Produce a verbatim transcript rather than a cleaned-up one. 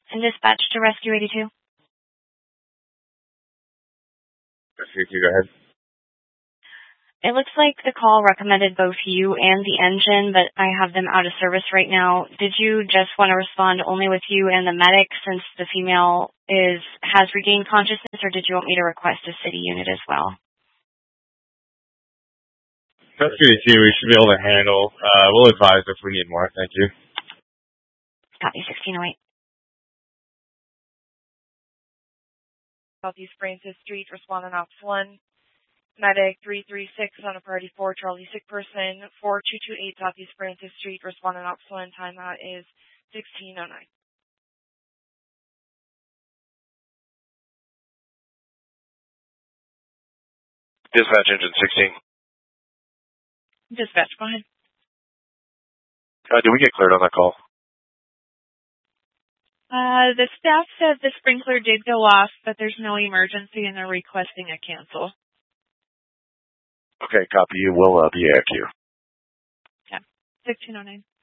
And dispatch to Rescue eighty-two. Rescue eighty-two, go ahead. It looks like the call recommended both you and the engine, but I have them out of service right now. Did you just want to respond only with you and the medic since the female is has regained consciousness, or did you want me to request a city unit as well? Rescue eighty-two, we should be able to handle. Uh, we'll advise if we need more. Thank you. Copy, sixteen oh eight. Southeast Francis Street, responding ops one. Medic three three six on a priority four, Charlie sick person, four two two eight Southeast Francis Street, responding ops one, timeout is sixteen oh nine. Dispatch engine sixteen. Dispatch, go ahead. Uh, did we get cleared on that call? Uh, the staff said the sprinkler did go off, but there's no emergency and they're requesting a cancel. Okay, copy. You will uh, be A Q. Yeah, sixteen oh nine.